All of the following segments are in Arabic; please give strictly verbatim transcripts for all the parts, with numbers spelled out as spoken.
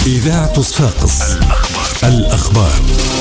إذاعة صفاقس. الأخبار, الأخبار.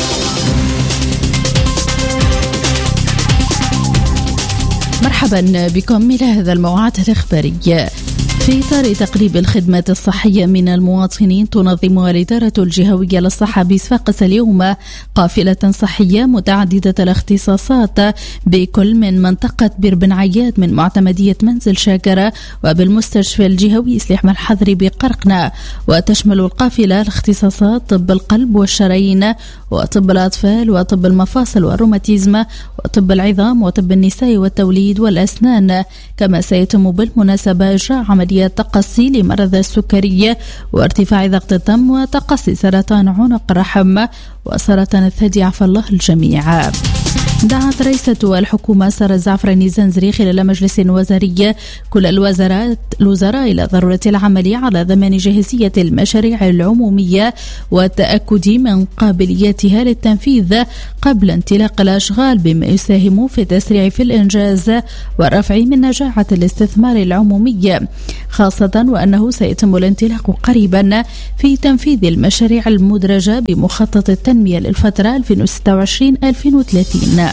مرحبا بكم إلى هذا الموعد الإخباري. في إطار تقريب الخدمات الصحية من المواطنين، تنظم الإدارة الجهوية للصحة بصفاقس اليوم قافلة صحية متعددة الاختصاصات بكل من منطقة بير بن عياد من معتمدية منزل شاكرة وبالمستشفى الجهوي سليح الحضري بقرقنة. وتشمل القافلة الاختصاصات طب القلب والشرايين وطب الأطفال وطب المفاصل والروماتيزم وطب العظام وطب النساء والتوليد والأسنان. كما سيتم بالمناسبة إجراء عملية تقصي لمرضى السكرية وارتفاع ضغط الدم وتقصي سرطان عنق الرحم وسرطان الثدي، عفى الله الجميع. دعت رئيسة الحكومة سارة الزعفراني زنزري خلال مجلس وزاري كل الوزارات الوزراء إلى ضرورة العمل على ضمان جاهزية المشاريع العمومية والتأكد من قابليتها للتنفيذ قبل انطلاق الأشغال، بما يساهم في التسريع في الإنجاز والرفع من نجاعة الاستثمار العمومي، خاصة وأنه سيتم الانطلاق قريبا في تنفيذ المشاريع المدرجة بمخطط التنمية للفترة ألفين وستة وعشرين ألفين وثلاثين.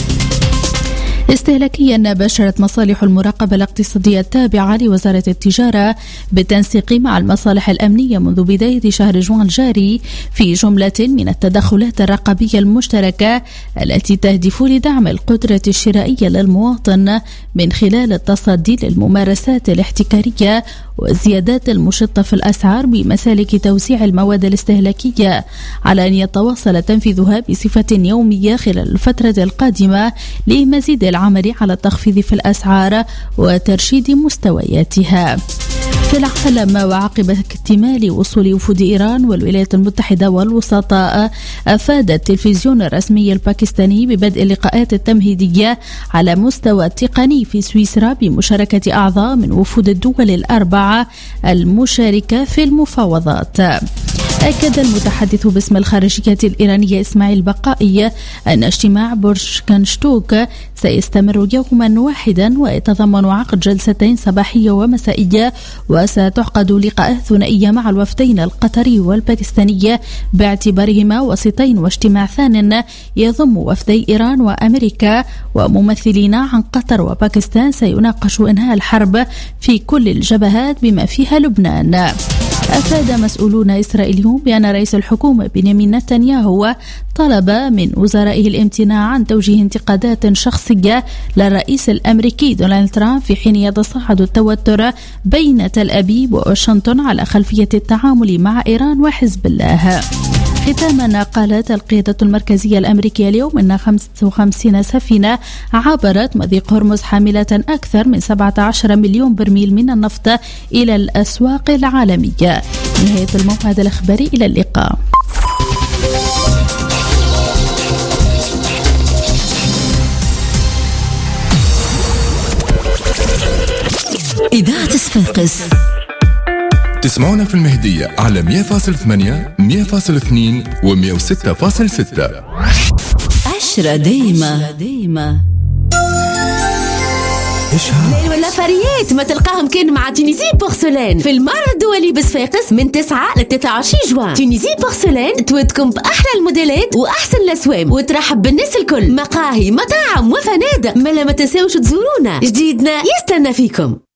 استهلاكيا، باشرت مصالح المراقبة الاقتصادية التابعة لوزارة التجارة بالتنسيق مع المصالح الأمنية منذ بداية شهر جوان الجاري في جملة من التدخلات الرقابية المشتركة التي تهدف لدعم القدرة الشرائية للمواطن من خلال التصدي للممارسات الاحتكارية والزيادات المشطة في الأسعار بمسالك توزيع المواد الاستهلاكية، على أن يتواصل تنفيذها بصفة يومية خلال الفترة القادمة لمزيد العمل على التخفيض في الأسعار وترشيد مستوياتها. في العالم، وعقب اكتمال وصول وفود إيران والولايات المتحدة والوسطاء، أفاد التلفزيون الرسمي الباكستاني ببدء اللقاءات التمهيدية على مستوى التقني في سويسرا بمشاركة أعضاء من وفود الدول الأربعة المشاركة في المفاوضات. أكد المتحدث باسم الخارجية الإيرانية إسماعيل بقائي أن اجتماع برج كانشتوك سيستمر يوما واحدا ويتضمن عقد جلستين صباحية ومسائية، وستعقد لقاءات ثنائية مع الوفدين القطري والباكستاني باعتبارهما وسيطين، واجتماع ثان يضم وفدي إيران وأمريكا وممثلين عن قطر وباكستان سيناقش إنهاء الحرب في كل الجبهات بما فيها لبنان. أفاد مسؤولون إسرائيليون بأن رئيس الحكومة بنيامين نتنياهو طلب من وزرائه الامتناع عن توجيه انتقادات شخصية للرئيس الأمريكي دونالد ترامب في حين يتصاعد التوتر بين تل أبيب وواشنطن على خلفية التعامل مع إيران وحزب الله. ختاما، قالت القيادة المركزية الأمريكية اليوم أن خمسة وخمسين سفينة عبرت مضيق هرمز حاملة أكثر من سبعة عشر مليون برميل من النفط إلى الأسواق العالمية. نهاية الموعد الإخباري، إلى اللقاء. إذاعة صفاقس. تسمعونا في المهدية على مية فاصلة ثمانية مية فاصلة اثنين و مية وستة فاصلة ستة. عشرة دايمة دايمة. ليل ولا فريات ما تلقاهم كان مع تونيزي بورسلان في المعرض الدولي بصفاقس من تسعة ل ثلاثة وعشرين جوان. تونيزي بورسلان تودكم بأحلى الموديلات وأحسن الأسوام وترحب بالناس الكل، مقاهي مطاعم وفنادق. ملا ما تنساوش تزورونا، جديدنا يستنى فيكم.